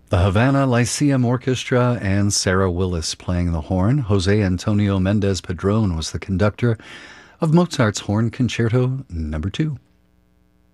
The Havana Lyceum Orchestra and Sarah Willis playing the horn. Jose Antonio Mendez Padron was the conductor of Mozart's Horn Concerto Number 2.